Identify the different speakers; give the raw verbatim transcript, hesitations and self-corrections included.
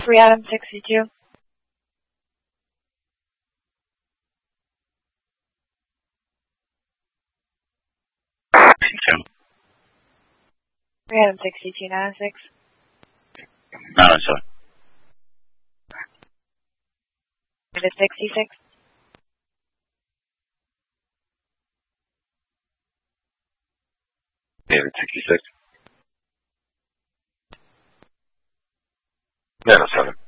Speaker 1: three Adam sixty-two.
Speaker 2: Two.
Speaker 1: three Adam sixty-two, nine oh six.
Speaker 2: nine oh seven.
Speaker 1: David sixty-six.
Speaker 2: David sixty-six. nine oh seven.